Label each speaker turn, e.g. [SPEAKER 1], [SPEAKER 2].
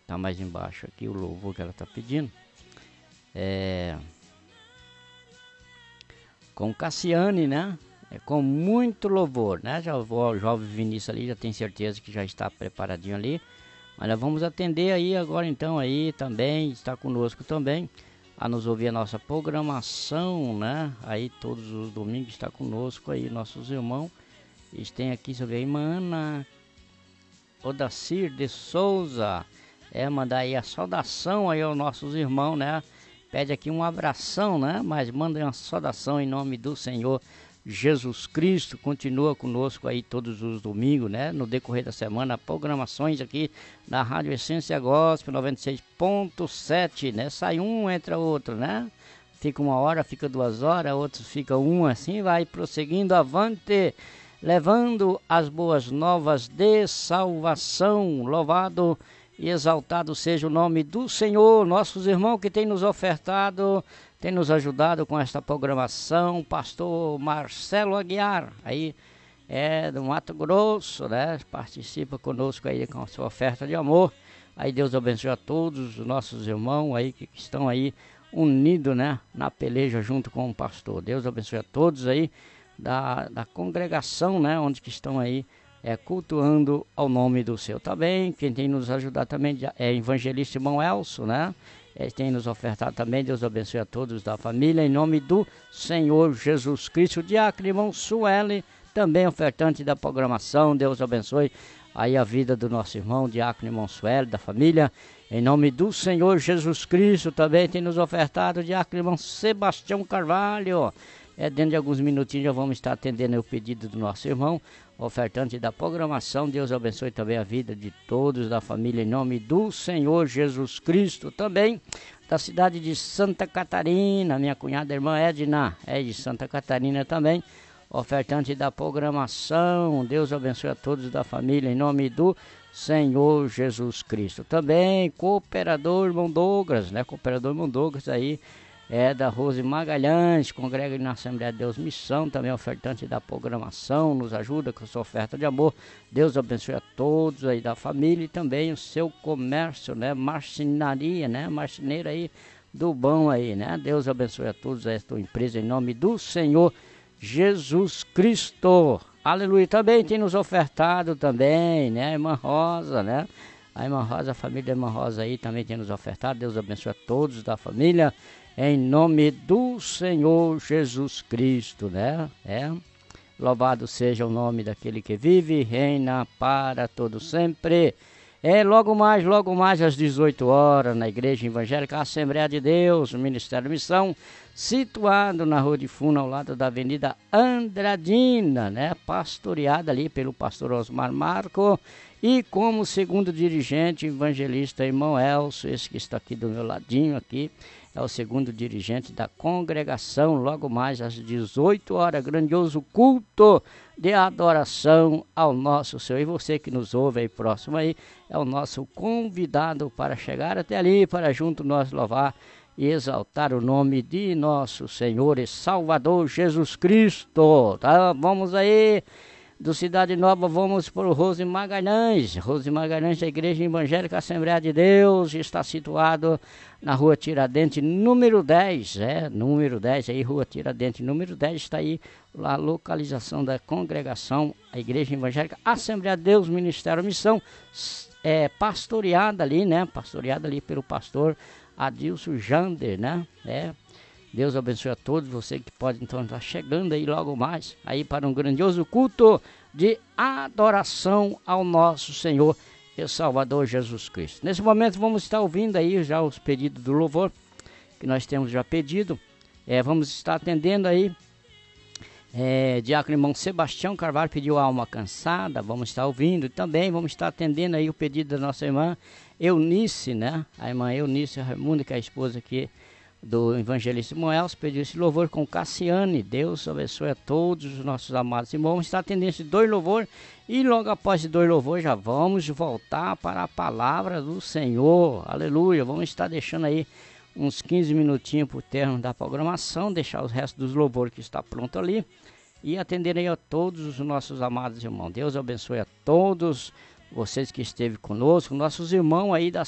[SPEAKER 1] tá mais embaixo aqui o louvor que ela tá pedindo. Com Cassiane, né? Com muito louvor, né? Já o jovem Vinícius ali, já tem certeza que já está preparadinho ali. Mas nós vamos atender aí agora então aí também, está conosco também, a nos ouvir a nossa programação, né? Aí todos os domingos está conosco aí, nossos irmãos. Eles têm aqui, deixa eu ver, a irmã Ana Odacir de Souza. Mandar aí a saudação aí aos nossos irmãos, né? Pede aqui um abração, né? Mas manda uma saudação em nome do Senhor Jesus Cristo. Continua conosco aí todos os domingos, né? No decorrer da semana, programações aqui na Rádio Essência Gospel 96.7, né? Sai um, entra outro, né? Fica 1 hora, fica 2 horas, outros fica 1, assim vai prosseguindo avante, levando as boas novas de salvação. Louvado e exaltado seja o nome do Senhor. Nossos irmãos que têm nos ofertado, têm nos ajudado com esta programação. Pastor Marcelo Aguiar, aí do Mato Grosso, né? Participa conosco aí com a sua oferta de amor. Aí Deus abençoe a todos os nossos irmãos aí que estão aí unidos, né? Na peleja junto com o pastor. Deus abençoe a todos aí da congregação, né? Onde que estão aí cultuando ao nome do Senhor. Também, quem tem nos ajudado também é evangelista irmão Elcio, né? Tem nos ofertado também. Deus abençoe a todos da família, em nome do Senhor Jesus Cristo. O diácono irmão Sueli, também ofertante da programação. Deus abençoe aí a vida do nosso irmão, diácono irmão Sueli, da família, em nome do Senhor Jesus Cristo. Também tem nos ofertado o diácono irmão Sebastião Carvalho. Dentro de alguns minutinhos já vamos estar atendendo o pedido do nosso irmão, ofertante da programação. Deus abençoe também a vida de todos da família, em nome do Senhor Jesus Cristo. Também da cidade de Santa Catarina, minha cunhada irmã Edna, de Santa Catarina também, ofertante da programação. Deus abençoe a todos da família, em nome do Senhor Jesus Cristo. Também cooperador irmão Douglas, né? Cooperador irmão Douglas aí, da Rose Magalhães, congrega na Assembleia de Deus Missão, também ofertante da programação, nos ajuda com sua oferta de amor. Deus abençoe a todos aí da família e também o seu comércio, né? Marcenaria, né? Marceneira aí do bom aí, né? Deus abençoe a todos esta empresa em nome do Senhor Jesus Cristo. Aleluia. Também tem nos ofertado também, né? Irmã Rosa, né? A irmã Rosa, a família da irmã Rosa aí também tem nos ofertado. Deus abençoe a todos da família, em nome do Senhor Jesus Cristo, né? Louvado seja o nome daquele que vive e reina para todo sempre. Logo mais às 18 horas, na Igreja Evangélica Assembleia de Deus, Ministério Missão, situado na Rua de Funa, ao lado da Avenida Andradina, né? Pastoreada ali pelo pastor Osmar Marco, e como segundo dirigente, evangelista irmão Elcio, esse que está aqui do meu ladinho aqui, é o segundo dirigente da congregação. Logo mais às 18 horas, grandioso culto de adoração ao nosso Senhor. E você que nos ouve aí próximo aí, é o nosso convidado para chegar até ali, para junto nós louvar e exaltar o nome de nosso Senhor e Salvador Jesus Cristo. Tá? Vamos aí, do Cidade Nova, vamos para o Rose Magalhães. Rose Magalhães, da Igreja Evangélica Assembleia de Deus, está situado na Rua Tiradentes, número 10, número 10, aí, Rua Tiradentes, número 10, está aí a localização da congregação, a Igreja Evangélica Assembleia de Deus, Ministério Missão, pastoreada ali, né? Pastoreada ali pelo pastor Adilson Jander, né? Deus abençoe a todos, você que pode então estar chegando aí logo mais, aí para um grandioso culto de adoração ao nosso Senhor e Salvador Jesus Cristo. Nesse momento vamos estar ouvindo aí já os pedidos do louvor, que nós temos já pedido. Vamos estar atendendo aí, diácono irmão Sebastião Carvalho pediu Alma Cansada, vamos estar ouvindo. E também vamos estar atendendo aí o pedido da nossa irmã Eunice, né? A irmã Eunice Raimundo, que é a esposa aqui do evangelista Moels, pediu esse louvor com Cassiane. Deus abençoe a todos os nossos amados irmãos. Vamos estar atendendo esses 2 louvores e logo após esses 2 louvores já vamos voltar para a palavra do Senhor. Aleluia. Vamos estar deixando aí uns 15 minutinhos por termo da programação, deixar os restos dos louvores que está pronto ali e atender aí a todos os nossos amados irmãos. Deus abençoe a todos vocês que esteve conosco, nossos irmãos aí da